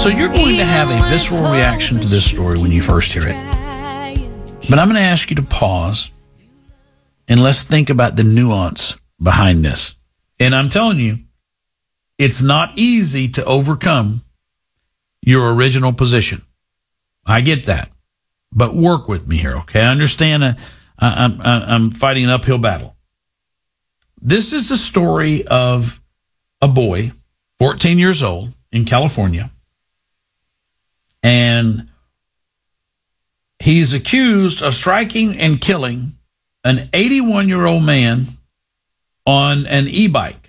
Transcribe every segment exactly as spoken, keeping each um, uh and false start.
So you're going to have a visceral reaction to this story when you first hear it. But I'm going to ask you to pause and let's think about the nuance behind this. And I'm telling you, it's not easy to overcome your original position. I get that. But work with me here, okay? I understand uh, I'm, I'm fighting an uphill battle. This is the story of a boy, fourteen years old, in California. And he's accused of striking and killing an eighty-one-year-old man on an e-bike.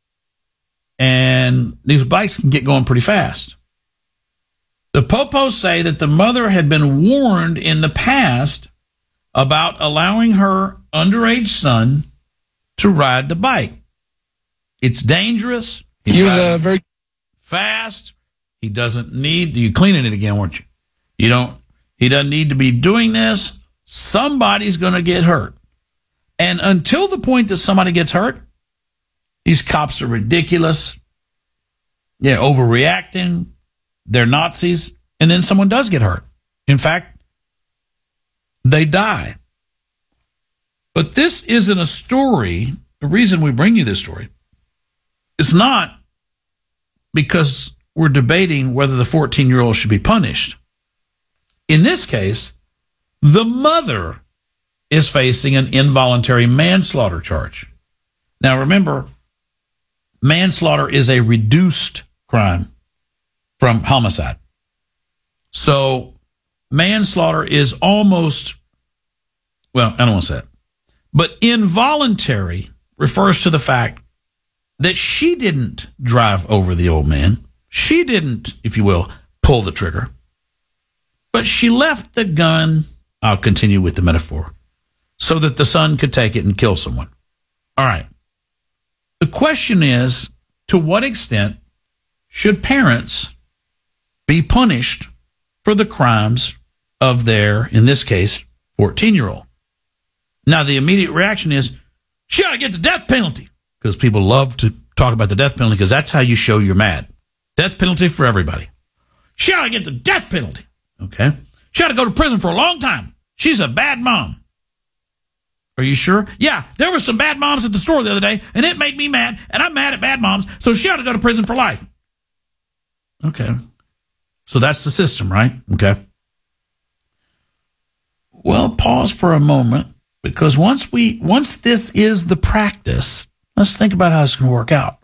And these bikes can get going pretty fast. The Popos say that the mother had been warned in the past about allowing her underage son to ride the bike. It's dangerous. He was uh, very fast. He doesn't need, you cleaning it again, weren't you? You don't, he doesn't need to be doing this. Somebody's going to get hurt. And until the point that somebody gets hurt, these cops are ridiculous. They're overreacting. They're Nazis. And then someone does get hurt. In fact, they die. But this isn't a story. The reason we bring you this story is not because we're debating whether the fourteen-year-old should be punished. In this case, the mother is facing an involuntary manslaughter charge. Now, remember, manslaughter is a reduced crime from homicide. So manslaughter is almost, well, I don't want to say it, but involuntary refers to the fact that she didn't drive over the old man. She didn't, if you will, pull the trigger. But she left the gun, I'll continue with the metaphor, so that the son could take it and kill someone. All right. The question is, to what extent should parents be punished for the crimes of their, in this case, fourteen-year-old? Now, the immediate reaction is, she ought to get the death penalty, because people love to talk about the death penalty because that's how you show you're mad. Death penalty for everybody. She ought to get the death penalty, okay? She ought to go to prison for a long time. She's a bad mom. Are you sure? Yeah, there were some bad moms at the store the other day, and it made me mad, and I'm mad at bad moms, so she ought to go to prison for life. Okay. So that's the system, right? Okay. Well, pause for a moment, because once we, once this is the practice, let's think about how it's going to work out.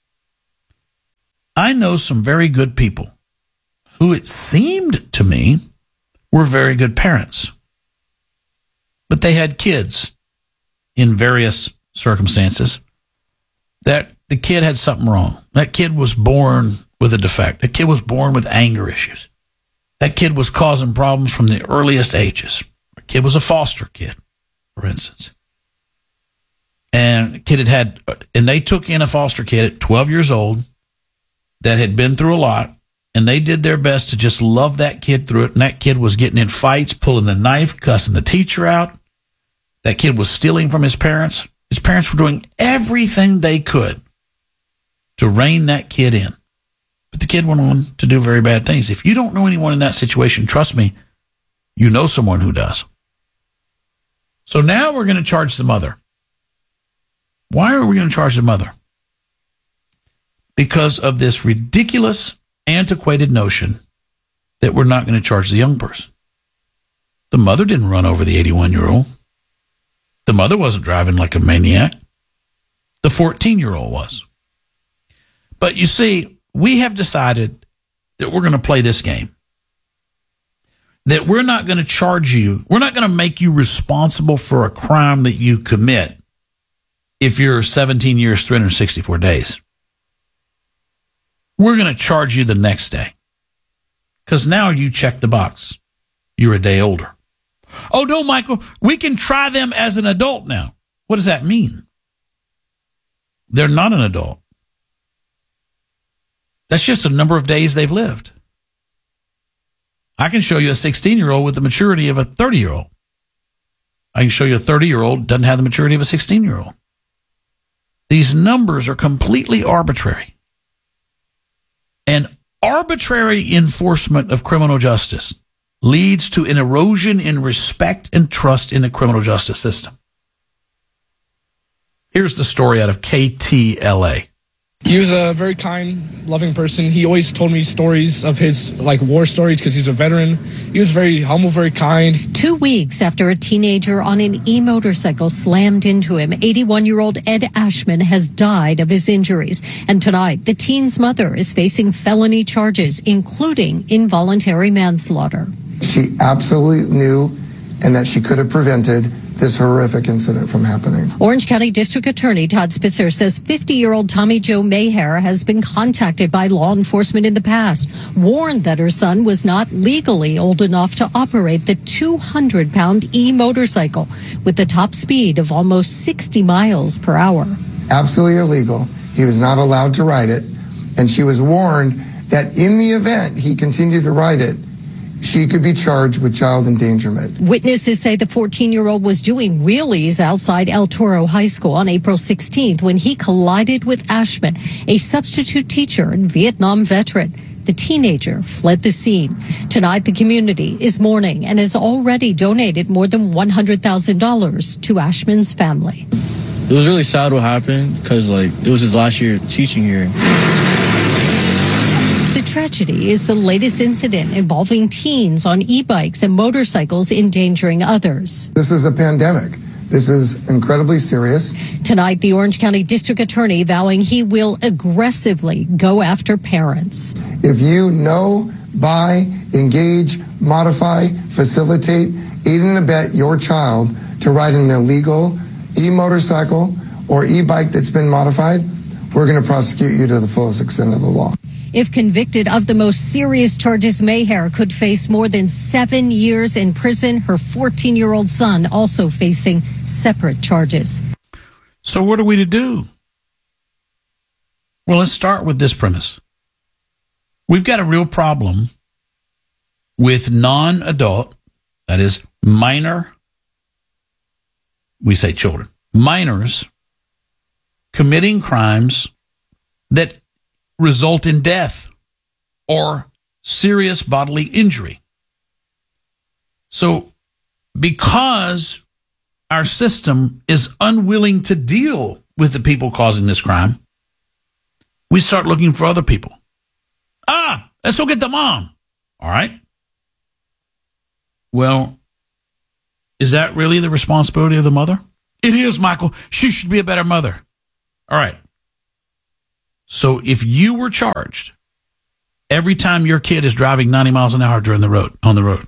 I know some very good people who, it seemed to me, were very good parents. But they had kids in various circumstances that the kid had something wrong. That kid was born with a defect. That kid was born with anger issues. That kid was causing problems from the earliest ages. The kid was a foster kid, for instance. And the kid had had, and they took in a foster kid at twelve years old that had been through a lot, and they did their best to just love that kid through it. And that kid was getting in fights, pulling the knife, cussing the teacher out. That kid was stealing from his parents. His parents were doing everything they could to rein that kid in. But the kid went on to do very bad things. If you don't know anyone in that situation, trust me, you know someone who does. So now we're going to charge the mother. Why are we going to charge the mother? Because of this ridiculous, antiquated notion that we're not going to charge the young person. The mother didn't run over the eighty-one-year-old. The mother wasn't driving like a maniac. The fourteen-year-old was. But you see, we have decided that we're going to play this game. That we're not going to charge you. We're not going to make you responsible for a crime that you commit if you're seventeen years, three hundred sixty-four days. We're going to charge you the next day. Because now you check the box. You're a day older. Oh, no, Michael, we can try them as an adult now. What does that mean? They're not an adult. That's just a number of days they've lived. I can show you a sixteen-year-old with the maturity of a thirty-year-old. I can show you a thirty-year-old doesn't have the maturity of a sixteen-year-old. These numbers are completely arbitrary. And Arbitrary enforcement of criminal justice leads to an erosion in respect and trust in the criminal justice system. Here's the story out of K T L A. He was a very kind, loving person. He always told me stories of his, like, war stories because he's a veteran. He was very humble, very kind. Two weeks after a teenager on an e-motorcycle slammed into him, eighty-one-year-old Ed Ashman has died of his injuries. And tonight, the teen's mother is facing felony charges, including involuntary manslaughter. She absolutely knew and that she could have prevented this horrific incident from happening. Orange County District Attorney Todd Spitzer says fifty-year-old Tommy Jo Mayhair has been contacted by law enforcement in the past, warned that her son was not legally old enough to operate the two hundred pound e-motorcycle with the top speed of almost sixty miles per hour. Absolutely illegal. He was not allowed to ride it, and she was warned that in the event he continued to ride it, she could be charged with child endangerment. Witnesses say the fourteen-year-old was doing wheelies outside El Toro High School on April sixteenth when he collided with Ashman, a substitute teacher and Vietnam veteran. The teenager fled the scene. Tonight, the community is mourning and has already donated more than one hundred thousand dollars to Ashman's family. It was really sad what happened because, like, it was his last year teaching here. The tragedy is the latest incident involving teens on e-bikes and motorcycles endangering others. This is a pandemic. This is incredibly serious. Tonight, the Orange County District Attorney vowing he will aggressively go after parents. If you know, buy, engage, modify, facilitate, aid and abet your child to ride an illegal e-motorcycle or e-bike that's been modified, we're going to prosecute you to the fullest extent of the law. If convicted of the most serious charges, Mayhair could face more than seven years in prison. Her fourteen-year-old son also facing separate charges. So what are we to do? Well, let's start with this premise. We've got a real problem with non-adult, that is minor, we say children, minors committing crimes that result in death or serious bodily injury. So because our system is unwilling to deal with the people causing this crime, we start looking for other people. Ah, let's go get the mom. All right. Well, is that really the responsibility of the mother? It is, Michael. She should be a better mother. All right. So if you were charged every time your kid is driving ninety miles an hour during the road, on the road,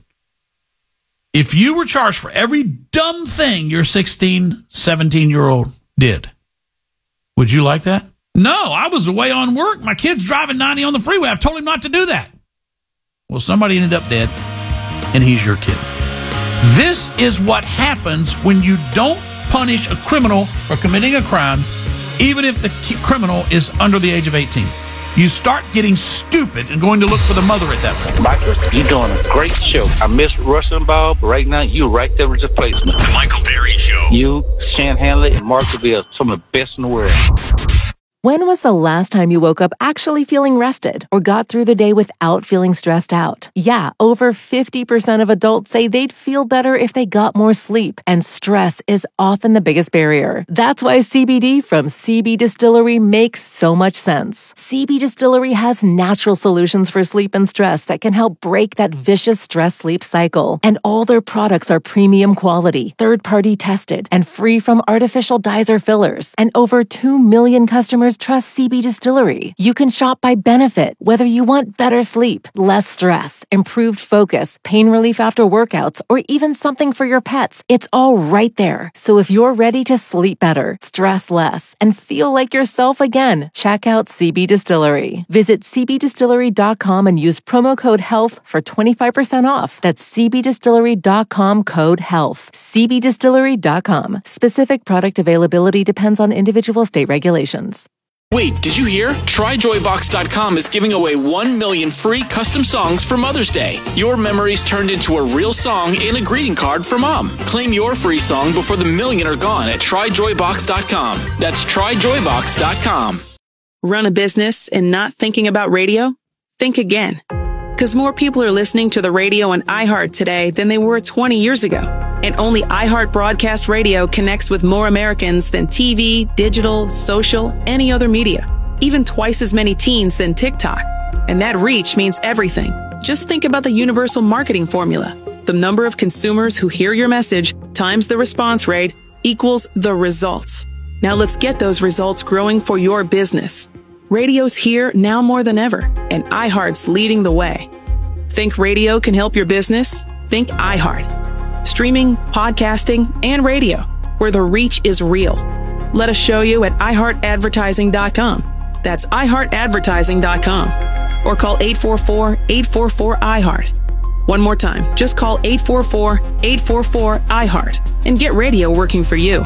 if you were charged for every dumb thing your sixteen, seventeen-year-old did, would you like that? No, I was away on work. My kid's driving ninety on the freeway. I've told him not to do that. Well, somebody ended up dead, and he's your kid. This is what happens when you don't punish a criminal for committing a crime, even if the criminal is under the age of eighteen. You start getting stupid and going to look for the mother at that point. Michael, you're doing a great show. I miss Rush Limbaugh, but right now you're right there with your placement. The Michael Berry Show. You, Shan Hanley, and Mark will be some of the best in the world. When was the last time you woke up actually feeling rested or got through the day without feeling stressed out? Yeah, over fifty percent of adults say they'd feel better if they got more sleep, and stress is often the biggest barrier. That's why C B D from C B Distillery makes so much sense. C B Distillery has natural solutions for sleep and stress that can help break that vicious stress-sleep cycle. And all their products are premium quality, third-party tested, and free from artificial dyes or fillers. And over two million customers trust C B Distillery. You can shop by benefit, whether you want better sleep, less stress, improved focus, pain relief after workouts, or even something for your pets. It's all right there. So if you're ready to sleep better, stress less, and feel like yourself again, check out C B Distillery. Visit c b distillery dot com and use promo code HEALTH for twenty-five percent off. That's c b distillery dot com code HEALTH. c b distillery dot com. Specific product availability depends on individual state regulations. Wait, did you hear? Try joy box dot com is giving away one million free custom songs for Mother's Day. Your memories turned into a real song and a greeting card for Mom. Claim your free song before the million are gone at try joy box dot com. That's try joy box dot com. Run a business and not thinking about radio? think again. Because more people are listening to the radio on iHeart today than they were twenty years ago. And only iHeart Broadcast Radio connects with more Americans than T V, digital, social, any other media. Even twice as many teens than TikTok. And that reach means everything. Just think about the universal marketing formula. The number of consumers who hear your message times the response rate equals the results. Now let's get those results growing for your business. Radio's here now more than ever, and iHeart's leading the way. Think radio can help your business? Think iHeart. Streaming, podcasting, and radio, where the reach is real. Let us show you at i heart advertising dot com. That's i heart advertising dot com. Or call eight four four, eight four four, I heart. One more time, just call eight four four, eight four four, I heart and get radio working for you.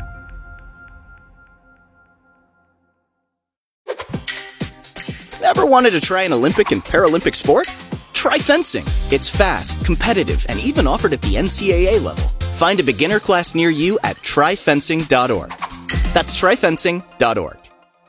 Ever wanted to try an Olympic and Paralympic sport? Try fencing. It's fast, competitive, and even offered at the N C double A level. Find a beginner class near you at try fencing dot org. That's try fencing dot org.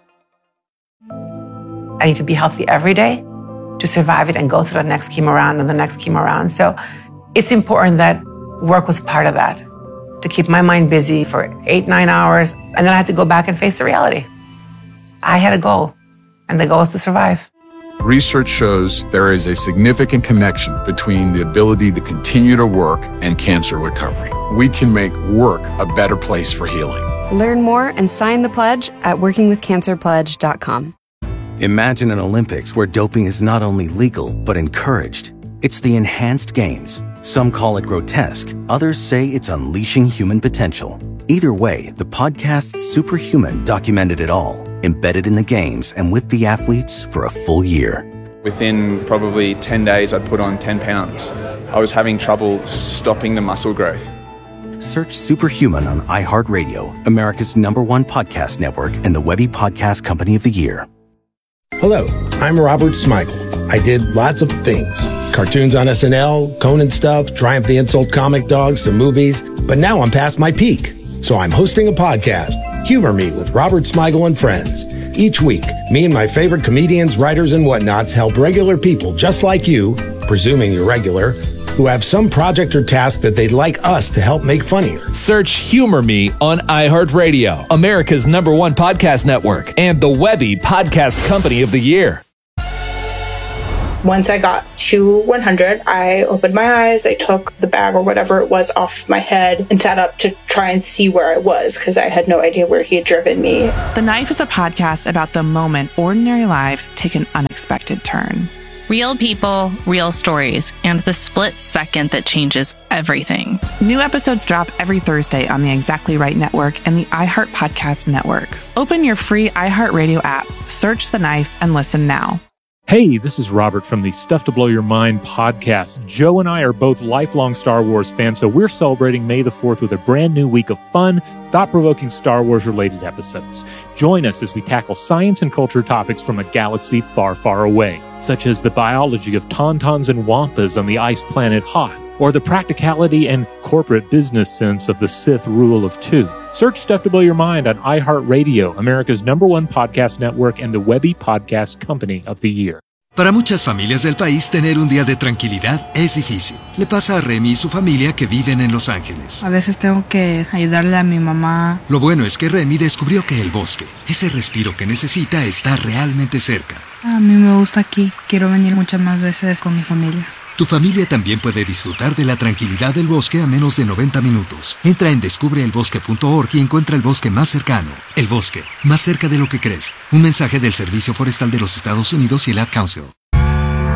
I need to be healthy every day to survive it and go through the next chemo round and the next chemo round. So it's important that work was part of that, to keep my mind busy for eight, nine hours. And then I had to go back and face the reality. I had a goal, and the goal was to survive. Research shows there is a significant connection between the ability to continue to work and cancer recovery. We can make work a better place for healing. Learn more and sign the pledge at working with cancer pledge dot com. Imagine an Olympics where doping is not only legal, but encouraged. It's the enhanced games. Some call it grotesque. Others say it's unleashing human potential. Either way, the podcast Superhuman documented it all, embedded in the games and with the athletes for a full year. Within probably ten days, I'd put on ten pounds. I was having trouble stopping the muscle growth. Search Superhuman on iHeartRadio, America's number one podcast network and the Webby Podcast Company of the Year. Hello, I'm Robert Smigel. I did lots of things. Cartoons on S N L, Conan stuff, Triumph the Insult comic dogs, some movies. But now I'm past my peak. So I'm hosting a podcast, Humor Me with Robert Smigel and Friends. Each week, me and my favorite comedians, writers, and whatnots help regular people just like you, presuming you're regular, who have some project or task that they'd like us to help make funnier. Search Humor Me on iHeartRadio, America's number one podcast network, and the Webby Podcast Company of the Year. Once I got to one hundred, I opened my eyes, I took the bag or whatever it was off my head and sat up to try and see where I was because I had no idea where he had driven me. The Knife is a podcast about the moment ordinary lives take an unexpected turn. Real people, real stories, and the split second that changes everything. New episodes drop every Thursday on the Exactly Right Network and the iHeart Podcast Network. Open your free iHeartRadio app, search The Knife, and listen now. Hey, this is Robert from the Stuff to Blow Your Mind podcast. Joe and I are both lifelong Star Wars fans, so we're celebrating May the fourth with a brand new week of fun, thought-provoking Star Wars-related episodes. Join us as we tackle science and culture topics from a galaxy far, far away, such as the biology of tauntauns and wampas on the ice planet Hoth, or the practicality and corporate business sense of the Sith rule of two. Search Stuff to Blow Your Mind on iHeartRadio, America's number one podcast network and the Webby Podcast Company of the Year. Para muchas familias del país, tener un día de tranquilidad es difícil. Le pasa a Remy y su familia que viven en Los Ángeles. A veces tengo que ayudarle a mi mamá. Lo bueno es que Remy descubrió que el bosque, ese respiro que necesita, está realmente cerca. A mí me gusta aquí. Quiero venir muchas más veces con mi familia. Tu familia también puede disfrutar de la tranquilidad del bosque a menos de noventa minutos. Entra en descubre el bosque punto org y encuentra el bosque más cercano. El bosque, más cerca de lo que crees. Un mensaje del Servicio Forestal de los Estados Unidos y el Ad Council.